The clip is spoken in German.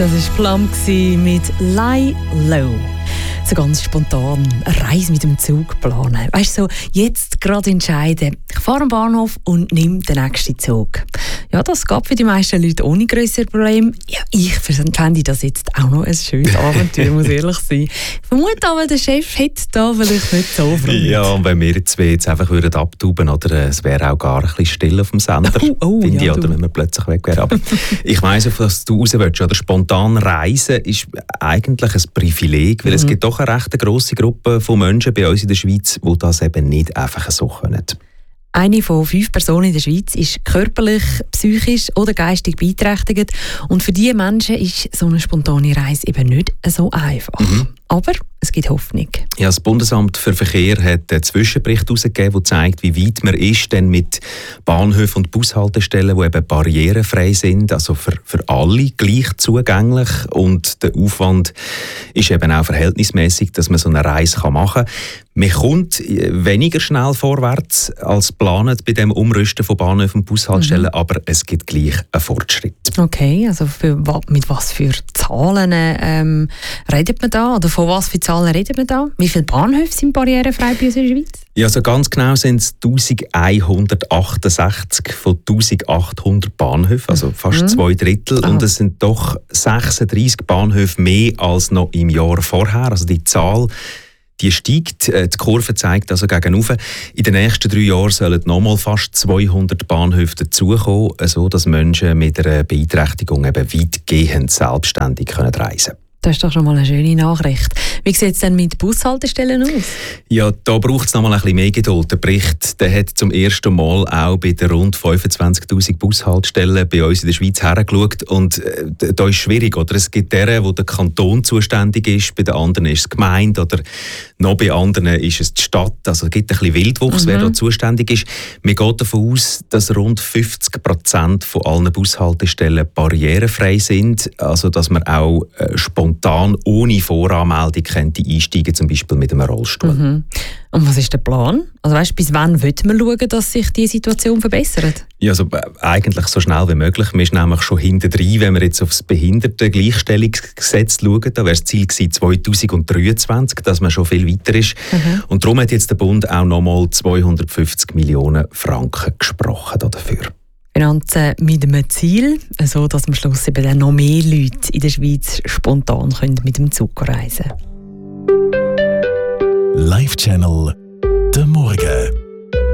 Das war Plum mit «Lie Low». So ganz spontan eine Reise mit dem Zug planen. Weißt du, so jetzt gerade entscheiden, ich fahre am Bahnhof und nehme den nächsten Zug. Ja, das geht für die meisten Leute ohne grössere Probleme. Ja, ich fände das jetzt auch noch ein schönes Abenteuer, muss ehrlich sein. Ich vermute aber, der Chef hätte da vielleicht nicht so Freude. Ja, und wenn wir jetzt einfach abtauben, oder es wäre auch gar ein bisschen still auf dem Sender, finde ich, oder wenn wir plötzlich weg wären. Aber ich weiss, auf was du raus willst. Oder spontan reisen ist eigentlich ein Privileg, weil es gibt doch eine recht grosse Gruppe von Menschen bei uns in der Schweiz, die das eben nicht einfach so können. Eine von 5 Personen in der Schweiz ist körperlich, psychisch oder geistig beeinträchtigt. Und für diese Menschen ist so eine spontane Reise eben nicht so einfach. Aber es gibt Hoffnung. Ja, das Bundesamt für Verkehr hat einen Zwischenbericht herausgegeben, der zeigt, wie weit man ist denn mit Bahnhöfen und Bushaltestellen, die eben barrierefrei sind, also für alle gleich zugänglich. Und der Aufwand ist eben auch verhältnismäßig, dass man so eine Reise machen kann. Man kommt weniger schnell vorwärts als geplant bei dem Umrüsten von Bahnhöfen und Bushaltestellen, aber es gibt gleich einen Fortschritt. Okay, also mit was für Zahlen redet man da? Oder von was für Zahlen redet man da? Wie viele Bahnhöfe sind barrierefrei bei uns in der Schweiz? Ja, so ganz genau sind es 1168 von 1800 Bahnhöfen, also fast 2/3. Und es sind doch 36 Bahnhöfe mehr als noch im Jahr vorher. Also die Zahl, die steigt, die Kurve zeigt also gegen oben. In den nächsten 3 Jahren sollen nochmal fast 200 Bahnhöfe dazukommen, sodass Menschen mit einer Beeinträchtigung eben weitgehend selbstständig reisen können. Das ist doch schon mal eine schöne Nachricht. Wie sieht es denn mit Bushaltestellen aus? Ja, da braucht es noch mal ein bisschen mehr Geduld. Der Bericht hat zum ersten Mal auch bei den rund 25'000 Bushaltestellen bei uns in der Schweiz hergeschaut. Und da ist es schwierig, oder? Es gibt deren, wo der Kanton zuständig ist, bei den anderen ist es die Gemeinde oder noch bei anderen ist es die Stadt. Also es gibt ein bisschen Wildwuchs, wer da zuständig ist. Man geht davon aus, dass rund 50% von allen Bushaltestellen barrierefrei sind. Also dass man auch spontan ohne Voranmeldung könnte einsteigen, zum Beispiel mit einem Rollstuhl. Und was ist der Plan? Also weißt, bis wann will man schauen, dass sich die Situation verbessert? Ja, also eigentlich so schnell wie möglich. Man ist nämlich schon hintendrein, wenn wir jetzt auf das Behindertengleichstellungsgesetz schauen. Da wäre das Ziel gewesen 2023, dass man schon viel weiter ist. Und darum hat jetzt der Bund auch nochmal 250 Millionen Franken gesprochen dafür. Finanzen mit einem Ziel, so dass am Schluss eben dann noch mehr Leute in der Schweiz spontan mit dem Zug reisen können. Live Channel, der Morgen.